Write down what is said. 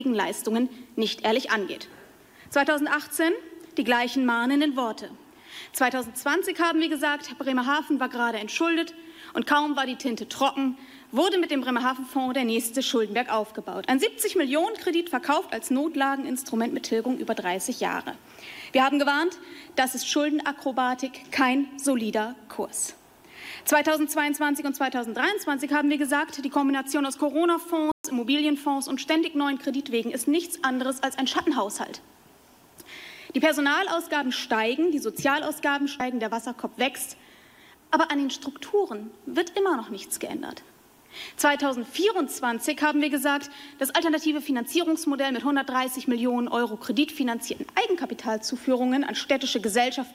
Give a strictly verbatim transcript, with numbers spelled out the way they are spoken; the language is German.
Leistungen nicht ehrlich angeht. zweitausendachtzehn die gleichen mahnenden Worte. zweitausendzwanzig haben wir gesagt, Bremerhaven war gerade entschuldet und kaum war die Tinte trocken, wurde mit dem Bremerhaven-Fonds der nächste Schuldenberg aufgebaut. Ein siebzig Millionen Kredit verkauft als Notlageninstrument mit Tilgung über dreißig Jahre. Wir haben gewarnt, das ist Schuldenakrobatik, kein solider Kurs. zweitausendzweiundzwanzig und zweitausenddreiundzwanzig haben wir gesagt, die Kombination aus Corona-Fonds, Immobilienfonds und ständig neuen Kreditwegen ist nichts anderes als ein Schattenhaushalt. Die Personalausgaben steigen, die Sozialausgaben steigen, der Wasserkopf wächst, aber an den Strukturen wird immer noch nichts geändert. zweitausendvierundzwanzig haben wir gesagt, das alternative Finanzierungsmodell mit hundertdreißig Millionen Euro kreditfinanzierten Eigenkapitalzuführungen an städtische Gesellschaften